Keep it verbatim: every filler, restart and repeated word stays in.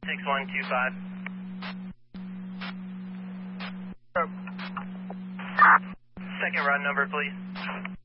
six one two five. Second run number, please.